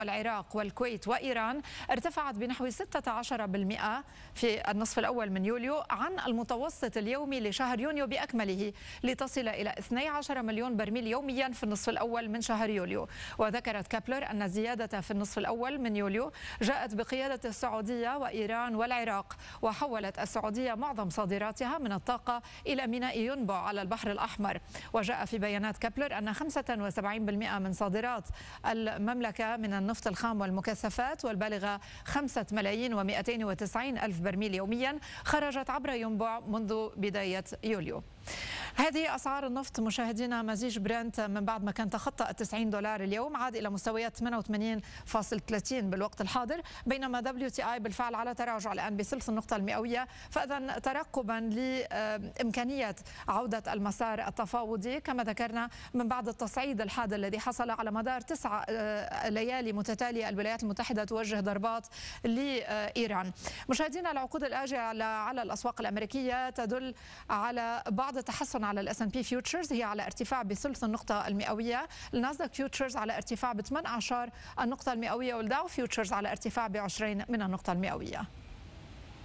العراق والكويت وإيران ارتفعت بنحو 16% في النصف الأول من يوليو عن المتوسط اليومي لشهر يونيو بأكمله، لتصل إلى 12 مليون برميل يوميا في النصف الأول من شهر يوليو. وذكرت كابلر أن الزيادة في النصف الأول من يوليو جاءت بقيادة السعودية وإيران والعراق، وحولت السعودية معظم صادراتها من الطاقة إلى ميناء ينبع على البحر الأحمر. وجاء في بيانات كابلر أن 75% من صادرات المملكة من النفط الخام والمكثفات والبالغة 5,290,000 برميل يوميا خرجت عبر ينبع منذ بداية يوليو. هذه أسعار النفط مشاهدينا. مزيج برنت من بعد ما كان تخطى $90 اليوم عاد إلى مستويات 88.30 بالوقت الحاضر، بينما WTI بالفعل على تراجع الآن بثلث النقطة المئوية. فإذا ترقبا لإمكانية عودة المسار التفاوضي كما ذكرنا من بعد التصعيد الحاد الذي حصل على مدار 9 ليالي متتالية، الولايات المتحدة توجه ضربات لإيران. مشاهدينا، العقود الآجلة على الأسواق الأمريكية تدل على بعض التحسن على الS&P فيوتشرز، هي على ارتفاع بثلث النقطة المئوية، الناسداك فيوتشرز على ارتفاع ب 18 النقطة المئوية، والداو فيوتشرز على ارتفاع ب20 من النقطة المئوية.